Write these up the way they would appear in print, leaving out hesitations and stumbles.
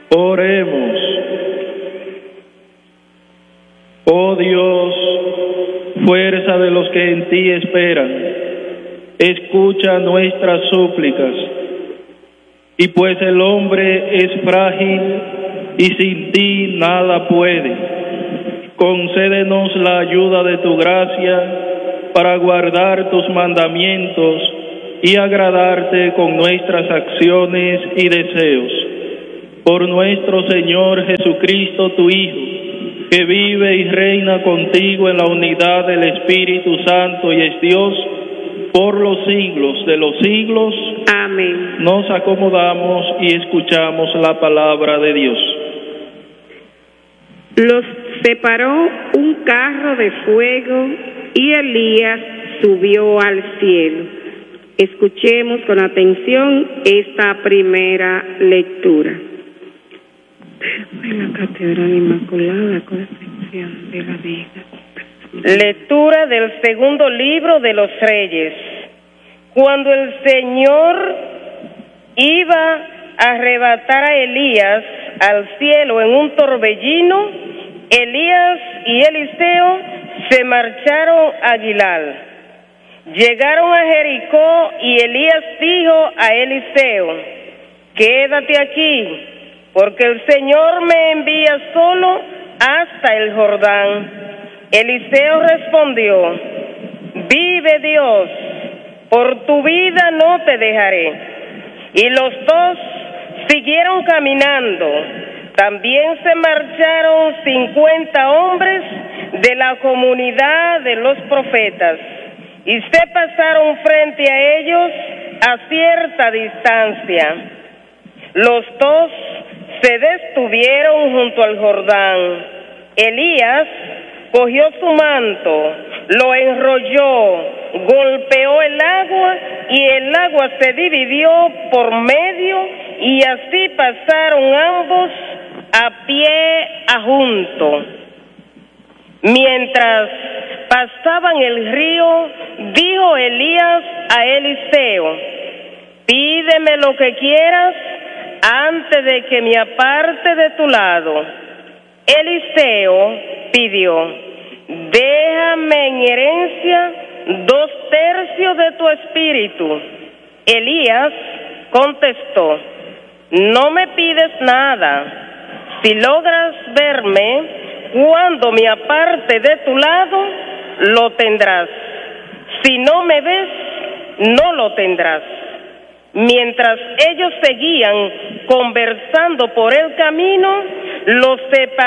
Oremos. Oh Dios, fuerza de los que en ti esperan, escucha nuestras súplicas. Y pues el hombre es frágil y sin ti nada puede, concédenos la ayuda de tu gracia para guardar tus mandamientos y agradarte con nuestras acciones y deseos. Por nuestro Señor Jesucristo, tu Hijo, que vive y reina contigo en la unidad del Espíritu Santo y es Dios por los siglos de los siglos. Amén. Nos acomodamos y escuchamos la palabra de Dios. Los separó un carro de fuego y Elías subió al cielo. Escuchemos con atención esta primera lectura. En la Catedral Inmaculada Concepción de la Vega. Lectura del segundo libro de los Reyes. Cuando el Señor iba a arrebatar a Elías al cielo en un torbellino, Elías y Eliseo se marcharon a Gilgal. Llegaron a Jericó y Elías dijo a Eliseo: quédate aquí, porque el Señor me envía solo hasta el Jordán. Eliseo respondió: vive Dios, por tu vida no te dejaré. Y los dos siguieron caminando. También se marcharon 50 hombres de la comunidad de los profetas, y se pasaron frente a ellos a cierta distancia. Los dos se detuvieron junto al Jordán. Elías cogió su manto, lo enrolló, golpeó el agua y el agua se dividió por medio y así pasaron ambos a pie junto. Mientras pasaban el río, dijo Elías a Eliseo: pídeme lo que quieras antes de que me aparte de tu lado. Eliseo pidió: déjame en herencia 2/3 de tu espíritu. Elías contestó: no me pides nada. Si logras verme cuando me aparte de tu lado, lo tendrás. Si no me ves, no lo tendrás. Mientras ellos seguían conversando por el camino, los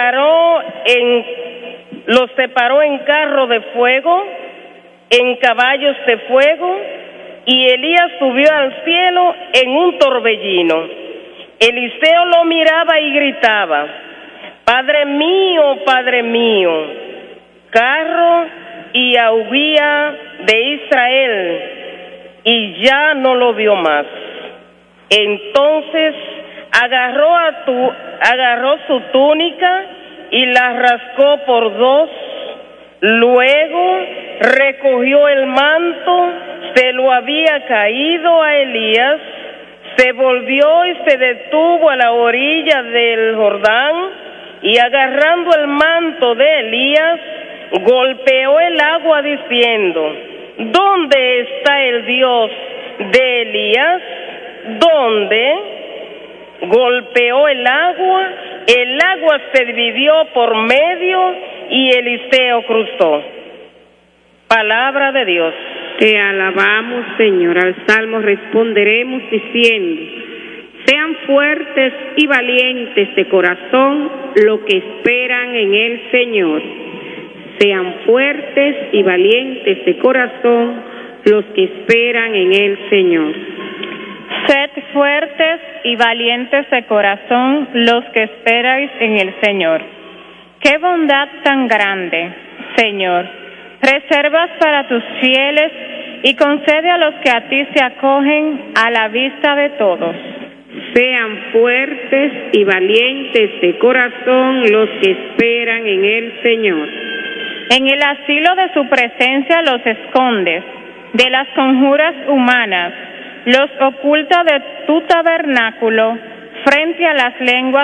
separó en carro de fuego, en caballos de fuego, y Elías subió al cielo en un torbellino. Eliseo lo miraba y gritaba: Padre mío, carro y augía de Israel, y ya no lo vio más. Entonces agarró su túnica y la rascó por dos. Luego recogió el manto, se lo había caído a Elías, se volvió y se detuvo a la orilla del Jordán, y agarrando el manto de Elías, golpeó el agua diciendo: ¿dónde está el Dios de Elías? ¿Dónde? Golpeó el agua se dividió por medio y Eliseo cruzó. Palabra de Dios. Te alabamos, Señor. Al salmo responderemos diciendo: sean fuertes y valientes de corazón los que esperan en el Señor. Sean fuertes y valientes de corazón los que esperan en el Señor. Sed fuertes y valientes de corazón los que esperáis en el Señor. ¡Qué bondad tan grande, Señor! Reservas para tus fieles y concede a los que a ti se acogen a la vista de todos. Sean fuertes y valientes de corazón los que esperan en el Señor. En el asilo de su presencia los escondes, de las conjuras humanas, los oculta de tu tabernáculo frente a las lenguas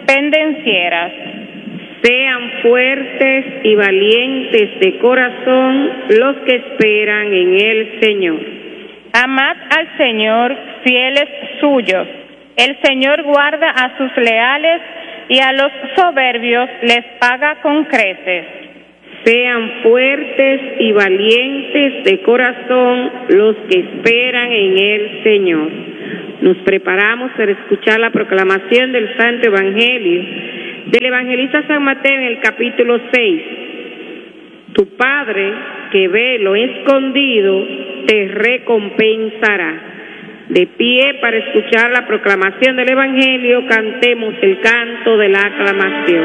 pendencieras. Sean fuertes y valientes de corazón los que esperan en el Señor. Amad al Señor, fieles suyos. El Señor guarda a sus leales y a los soberbios les paga con creces. Sean fuertes y valientes de corazón los que esperan en el Señor. Nos preparamos para escuchar la proclamación del Santo Evangelio del evangelista San Mateo en el capítulo 6. Tu Padre, que ve lo escondido, te recompensará. De pie para escuchar la proclamación del Evangelio, cantemos el canto de la aclamación.